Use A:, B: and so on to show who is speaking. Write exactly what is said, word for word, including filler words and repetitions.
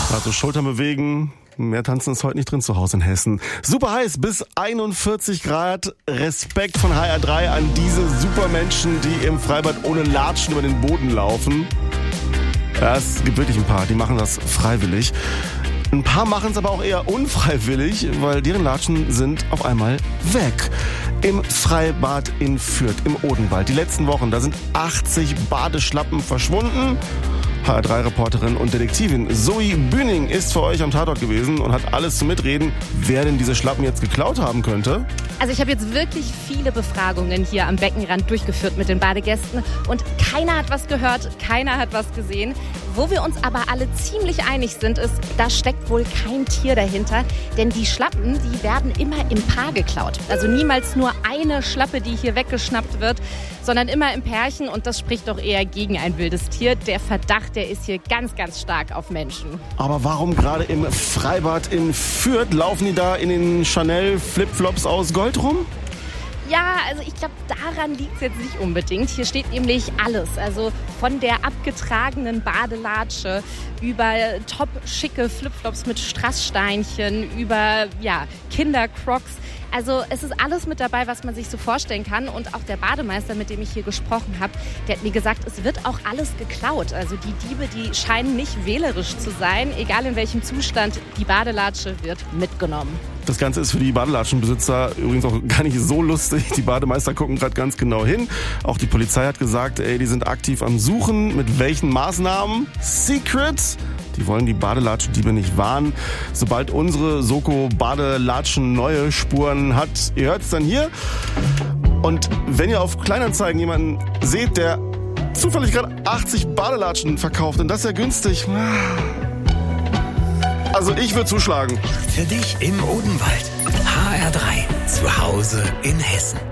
A: Also Schultern bewegen, mehr tanzen ist heute nicht drin zu Hause in Hessen. Super heiß, bis einundvierzig Grad. Respekt von H R drei an diese Supermenschen, die im Freibad ohne Latschen über den Boden laufen. Ja, es gibt wirklich ein paar, die machen das freiwillig. Ein paar machen es aber auch eher unfreiwillig, weil deren Latschen sind auf einmal weg. Im Freibad in Fürth, im Odenwald. Die letzten Wochen, da sind achtzig Badeschlappen verschwunden. H R drei Reporterin und Detektivin Zoe Bühning ist für euch am Tatort gewesen und hat alles zum Mitreden, wer denn diese Schlappen jetzt geklaut haben könnte.
B: Also ich habe jetzt wirklich viele Befragungen hier am Beckenrand durchgeführt mit den Badegästen und keiner hat was gehört, keiner hat was gesehen. Wo wir uns aber alle ziemlich einig sind, ist, da steckt wohl kein Tier dahinter, denn die Schlappen, die werden immer im Paar geklaut. Also niemals nur eine Schlappe, die hier weggeschnappt wird, sondern immer im Pärchen und das spricht doch eher gegen ein wildes Tier. Der Verdacht, der ist hier ganz, ganz stark auf Menschen.
A: Aber warum gerade im Freibad in Fürth laufen die da in den Chanel Flipflops aus Gold rum?
B: Ja, also ich glaube, daran liegt es jetzt nicht unbedingt. Hier steht nämlich alles. Also von der abgetragenen Badelatsche über top schicke Flipflops mit Strasssteinchen, über ja, Kindercrocs. Also es ist alles mit dabei, was man sich so vorstellen kann. Und auch der Bademeister, mit dem ich hier gesprochen habe, der hat mir gesagt, es wird auch alles geklaut. Also die Diebe, die scheinen nicht wählerisch zu sein. Egal in welchem Zustand, die Badelatsche wird mitgenommen.
A: Das Ganze ist für die Badelatschenbesitzer übrigens auch gar nicht so lustig. Die Bademeister gucken gerade ganz genau hin. Auch die Polizei hat gesagt, ey, die sind aktiv am Suchen. Mit welchen Maßnahmen? Secret! Die wollen die Badelatschendiebe nicht warnen. Sobald unsere Soko Badelatschen neue Spuren hat, ihr hört es dann hier. Und wenn ihr auf Kleinanzeigen jemanden seht, der zufällig gerade achtzig Badelatschen verkauft, und das ist ja günstig. Also ich würde zuschlagen.
C: Für dich im Odenwald. H R drei. Zu Hause in Hessen.